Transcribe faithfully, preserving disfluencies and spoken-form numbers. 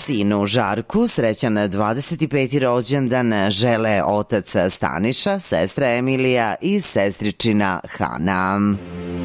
sinu Žarku srećan dvadeset peti rođendan žele otac Staniša, sestra Emilija i sestričina Hana.